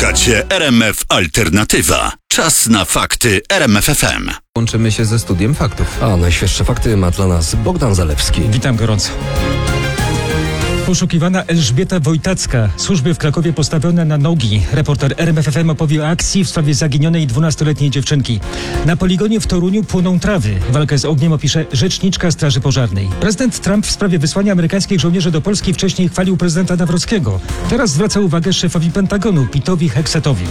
Słuchacie RMF Alternatywa. Czas na fakty RMF FM. Łączymy się ze studiem faktów. A najświeższe fakty ma dla nas Bogdan Zalewski. Witam gorąco. Poszukiwana Elżbieta Wojtacka. Służby w Krakowie postawione na nogi. Reporter RMF FM opowie o akcji w sprawie zaginionej 12-letniej dziewczynki. Na poligonie w Toruniu płoną trawy. Walkę z ogniem opisze rzeczniczka Straży Pożarnej. Prezydent Trump w sprawie wysłania amerykańskich żołnierzy do Polski wcześniej chwalił prezydenta Nawrockiego. Teraz zwraca uwagę szefowi Pentagonu, Petowi Hegsetowi.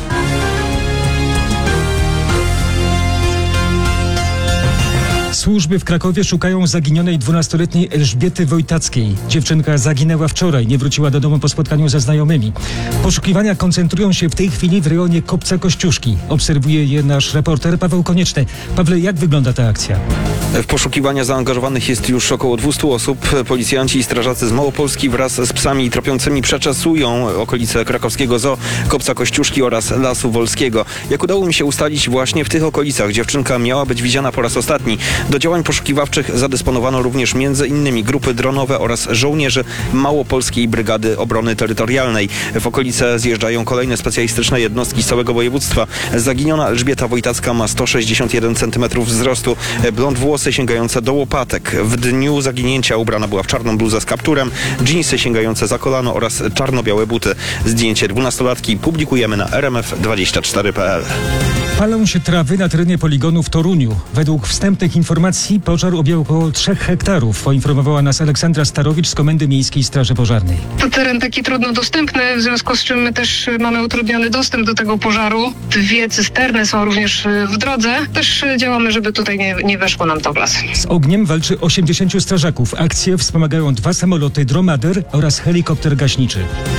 Służby w Krakowie szukają zaginionej 12-letniej Elżbiety Wojtackiej. Dziewczynka zaginęła wczoraj, nie wróciła do domu po spotkaniu ze znajomymi. Poszukiwania koncentrują się w tej chwili w rejonie Kopca Kościuszki. Obserwuje je nasz reporter Paweł Konieczny. Pawle, jak wygląda ta akcja? W poszukiwania zaangażowanych jest już około 200 osób. Policjanci i strażacy z Małopolski wraz z psami tropiącymi przeczesują okolice krakowskiego zoo, Kopca Kościuszki oraz Lasu Wolskiego. Jak udało mi się ustalić, właśnie w tych okolicach dziewczynka miała być widziana po raz ostatni. Do działań poszukiwawczych zadysponowano również m.in. grupy dronowe oraz żołnierzy Małopolskiej Brygady Obrony Terytorialnej. W okolice zjeżdżają kolejne specjalistyczne jednostki z całego województwa. Zaginiona Elżbieta Wojtacka ma 161 cm wzrostu, blond włosy sięgające do łopatek. W dniu zaginięcia ubrana była w czarną bluzę z kapturem, dżinsy sięgające za kolano oraz czarno-białe buty. Zdjęcie 12-latki publikujemy na rmf24.pl. Palą się trawy na terenie poligonu w Toruniu. Według wstępnych informacji pożar objął około 3 hektarów, poinformowała nas Aleksandra Starowicz z Komendy Miejskiej Straży Pożarnej. To teren taki trudno dostępny, w związku z czym my też mamy utrudniony dostęp do tego pożaru. 2 cysterny są również w drodze. Też działamy, żeby tutaj nie weszło nam to w las. Z ogniem walczy 80 strażaków. Akcję wspomagają 2 samoloty Dromader oraz helikopter gaśniczy.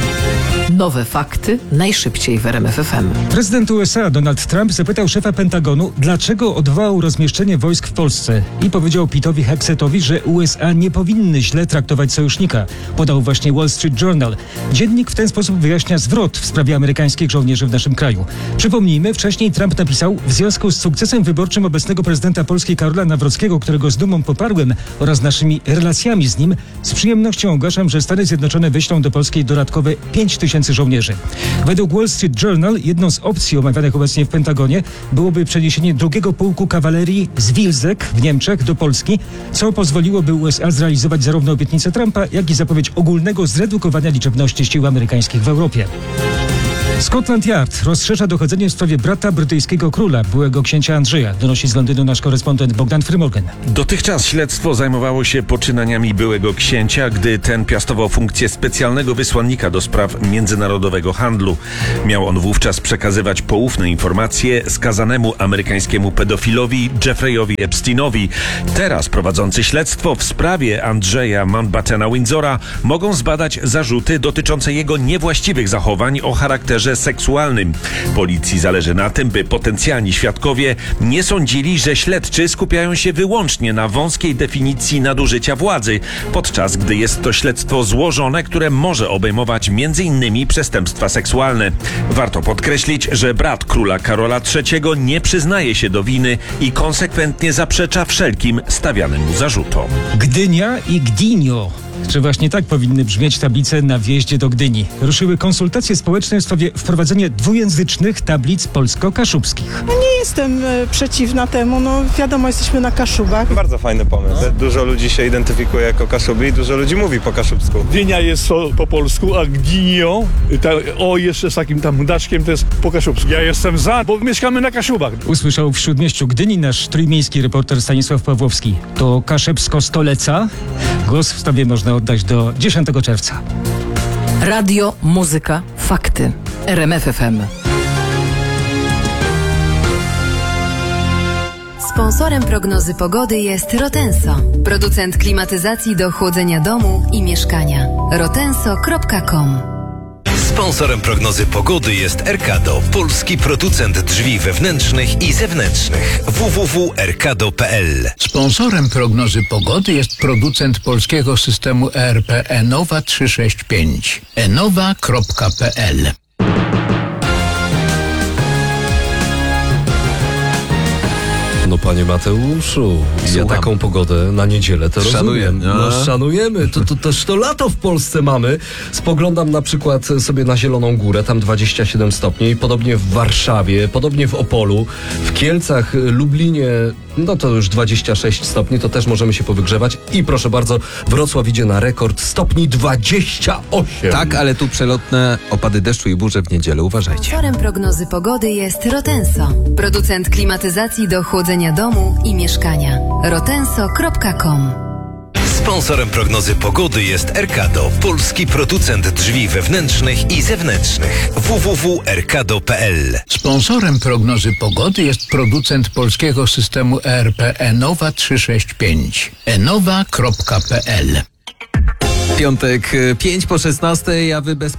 Nowe fakty najszybciej w RMF FM. Prezydent USA Donald Trump zapytał szefa Pentagonu, dlaczego odwołał rozmieszczenie wojsk w Polsce i powiedział Petowi Hegsetowi, że USA nie powinny źle traktować sojusznika. Podał właśnie Wall Street Journal. Dziennik w ten sposób wyjaśnia zwrot w sprawie amerykańskich żołnierzy w naszym kraju. Przypomnijmy, wcześniej Trump napisał, w związku z sukcesem wyborczym obecnego prezydenta Polski Karola Nawrockiego, którego z dumą poparłem, oraz naszymi relacjami z nim, z przyjemnością ogłaszam, że Stany Zjednoczone wyślą do Polski dodatkowe 5000 żołnierzy. Według Wall Street Journal jedną z opcji omawianych obecnie w Pentagonie byłoby przeniesienie 2. pułku kawalerii z Wilczek w Niemczech do Polski, co pozwoliłoby USA zrealizować zarówno obietnicę Trumpa, jak i zapowiedź ogólnego zredukowania liczebności sił amerykańskich w Europie. Scotland Yard rozszerza dochodzenie w sprawie brata brytyjskiego króla, byłego księcia Andrzeja. Donosi z Londynu nasz korespondent Bogdan Frymorgan. Dotychczas śledztwo zajmowało się poczynaniami byłego księcia, gdy ten piastował funkcję specjalnego wysłannika do spraw międzynarodowego handlu. Miał on wówczas przekazywać poufne informacje skazanemu amerykańskiemu pedofilowi Jeffreyowi Epsteinowi. Teraz prowadzący śledztwo w sprawie Andrzeja Mountbattena Windsora mogą zbadać zarzuty dotyczące jego niewłaściwych zachowań o charakterze seksualnym. Policji zależy na tym, by potencjalni świadkowie nie sądzili, że śledczy skupiają się wyłącznie na wąskiej definicji nadużycia władzy, podczas gdy jest to śledztwo złożone, które może obejmować m.in. przestępstwa seksualne. Warto podkreślić, że brat króla Karola III nie przyznaje się do winy i konsekwentnie zaprzecza wszelkim stawianym mu zarzutom. Gdynia i Gdynio. Czy właśnie tak powinny brzmieć tablice na wjeździe do Gdyni? Ruszyły konsultacje społeczne w sprawie wprowadzenia dwujęzycznych tablic polsko-kaszubskich. Nie jestem przeciwna temu, wiadomo, jesteśmy na Kaszubach. Bardzo fajny pomysł. Dużo ludzi się identyfikuje jako Kaszubi i dużo ludzi mówi po kaszubsku. Gdynia jest po polsku, a Gdynio, jeszcze z takim tam daczkiem, to jest po kaszubsku. Ja jestem za, bo mieszkamy na Kaszubach. Usłyszał w śródmieściu Gdyni nasz trójmiejski reporter Stanisław Pawłowski. To Kaszebsko-Stoleca. Głos w sprawie można oddać do 10 czerwca. Radio, muzyka, fakty. RMF FM. Sponsorem prognozy pogody jest Rotenso, producent klimatyzacji do chłodzenia domu i mieszkania. rotenso.com. Sponsorem prognozy pogody jest Erkado, polski producent drzwi wewnętrznych i zewnętrznych. www.erkado.pl. Sponsorem prognozy pogody jest producent polskiego systemu ERP Enowa 365. enowa.pl. No panie Mateuszu, ja Słucham. taką pogodę na niedzielę to Szanuję. rozumiem. No szanujemy, to też to lato w Polsce mamy. Spoglądam na przykład sobie na Zieloną Górę, tam 27 stopni, podobnie w Warszawie, podobnie w Opolu, w Kielcach, Lublinie, no to już 26 stopni, to też możemy się powygrzewać. I proszę bardzo, Wrocław idzie na rekord stopni 28. Tak, ale tu przelotne opady deszczu i burze w niedzielę. Uważajcie. Sponsorem prognozy pogody jest Rotenso, producent klimatyzacji do chłodzenia domu i mieszkania. rotenso.com. Sponsorem prognozy pogody jest Erkado, polski producent drzwi wewnętrznych i zewnętrznych. www.erkado.pl. Sponsorem prognozy pogody jest producent polskiego systemu ERP Enowa 365. enowa.pl. Piątek 5 po 16, a wy bez